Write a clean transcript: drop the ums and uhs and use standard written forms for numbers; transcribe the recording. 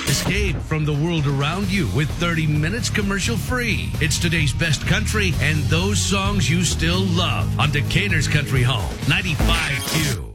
Escape from the world around you with 30 minutes commercial free. It's today's best country and those songs you still love on Decatur's Country Home, 95Q.